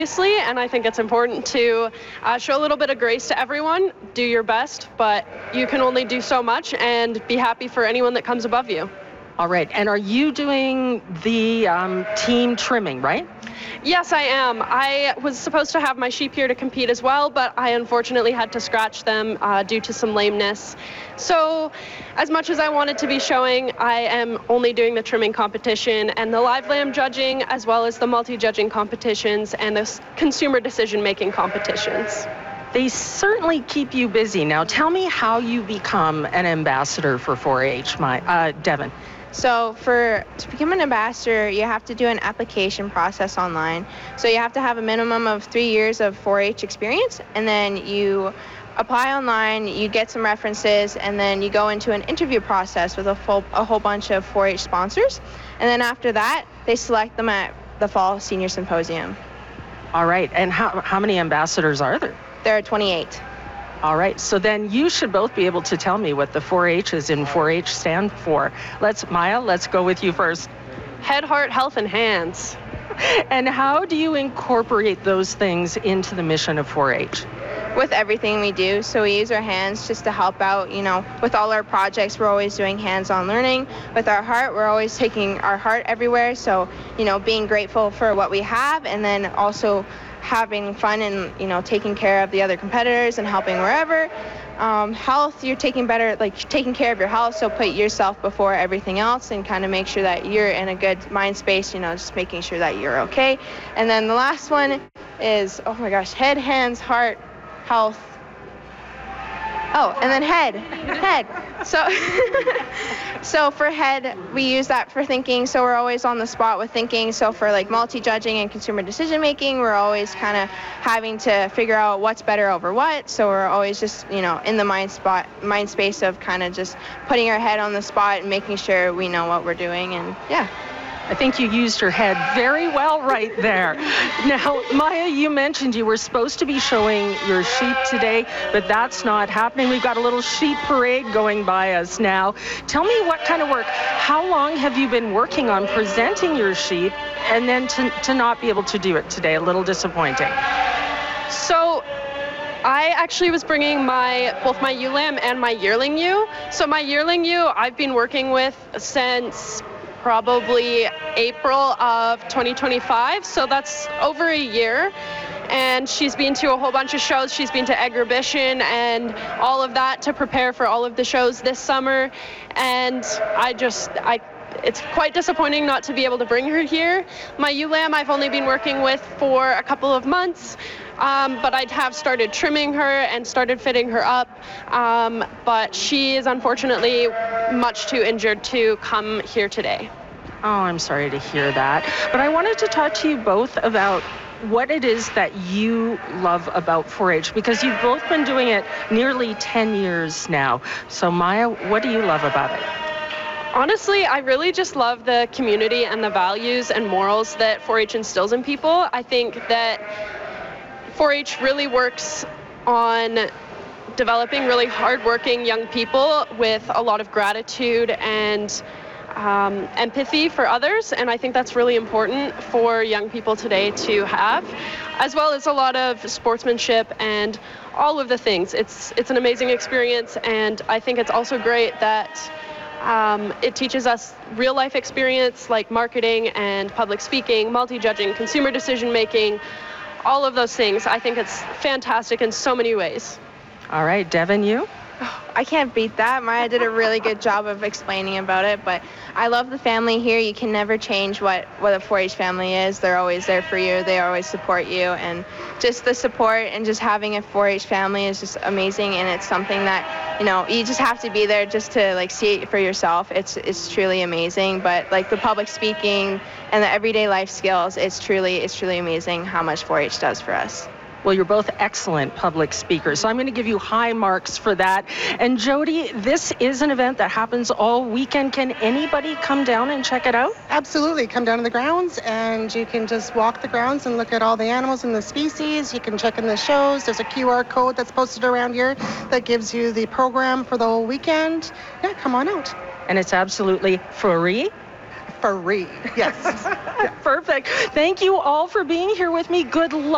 obviously, and I think it's important to show a little bit of grace to everyone. Do your best, but you can only do so much, and be happy for anyone that comes above you. All right, and are you doing the team trimming, right? Yes, I am. I was supposed to have my sheep here to compete as well, but I unfortunately had to scratch them due to some lameness. So as much as I wanted to be showing, I am only doing the trimming competition and the live lamb judging, as well as the multi-judging competitions and the consumer decision-making competitions. They certainly keep you busy. Now, tell me how you become an ambassador for 4-H, Devin. So to become an ambassador, you have to do an application process online. So you have to have a minimum of 3 years of 4-H experience, and then you apply online, you get some references, and then you go into an interview process with a whole bunch of 4-H sponsors. And then after that, they select them at the Fall Senior Symposium. All right, and how many ambassadors are there? There are 28. All right, so then you should both be able to tell me what the 4-H's in 4-H stand for. Maya, let's go with you first. Head, heart, health, and hands. And how do you incorporate those things into the mission of 4-H? With everything we do. So we use our hands just to help out, with all our projects. We're always doing hands-on learning. With our heart, we're always taking our heart everywhere. So, being grateful for what we have, and then also having fun and taking care of the other competitors and helping wherever. Health, you're taking care of your health, so put yourself before everything else and kind of make sure that you're in a good mind space, just making sure that you're okay. And then the last one is, oh my gosh, head, hands, heart, health. Oh, and then head. So for head, we use that for thinking. So we're always on the spot with thinking. So for multi-judging and consumer decision making, we're always kind of having to figure out what's better over what. So we're always just, in the mind space of kind of just putting our head on the spot and making sure we know what we're doing. And yeah. I think you used your head very well right there. Now, Maya, you mentioned you were supposed to be showing your sheep today, but that's not happening. We've got a little sheep parade going by us now. Tell me what kind of work, how long have you been working on presenting your sheep, and then to not be able to do it today? A little disappointing. So I actually was bringing both my ewe lamb and my yearling ewe. So my yearling ewe I've been working with since probably April of 2025, so that's over a year. And she's been to a whole bunch of shows. She's been to Agribition and all of that to prepare for all of the shows this summer. And it's quite disappointing not to be able to bring her here. My ewe lamb I've only been working with for a couple of months, but I have started trimming her and started fitting her up, but she is unfortunately much too injured to come here today. Oh, I'm sorry to hear that. But I wanted to talk to you both about what it is that you love about 4-H, because you've both been doing it nearly 10 years now. So Maya, what do you love about it? Honestly, I really just love the community and the values and morals that 4-H instills in people. I think that 4-H really works on developing really hardworking young people with a lot of gratitude and empathy for others, and I think that's really important for young people today to have, as well as a lot of sportsmanship and all of the things. It's an amazing experience, and I think it's also great that it teaches us real life experience like marketing and public speaking, multi-judging, consumer decision making, all of those things. I think it's fantastic in so many ways. All right, Devin, you? I can't beat that. Maya did a really good job of explaining about it, but I love the family here. You can never change what a 4-H family is. They're always there for you. They always support you, and just the support and just having a 4-H family is just amazing, and it's something that, you just have to be there just to see it for yourself. It's truly amazing, but the public speaking and the everyday life skills, it's truly amazing how much 4-H does for us. Well, you're both excellent public speakers, so I'm going to give you high marks for that. And Jody, this is an event that happens all weekend. Can anybody come down and check it out? Absolutely. Come down to the grounds, and you can just walk the grounds and look at all the animals and the species. You can check in the shows. There's a QR code that's posted around here that gives you the program for the whole weekend. Yeah, come on out. And it's absolutely free? Free, yes. Perfect. Thank you all for being here with me. Good luck.